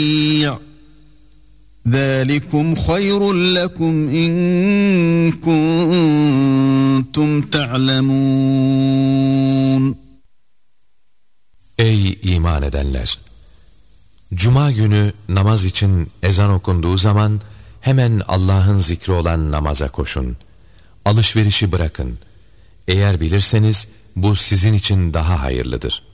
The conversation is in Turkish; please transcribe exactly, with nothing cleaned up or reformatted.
ذَٰلِكُمْ خَيْرٌ لَكُمْ اِنْ كُنْتُمْ تَعْلَمُونَ. Ey iman edenler! Cuma günü namaz için ezan okunduğu zaman hemen Allah'ın zikri olan namaza koşun. Alışverişi bırakın. Eğer bilirseniz bu sizin için daha hayırlıdır.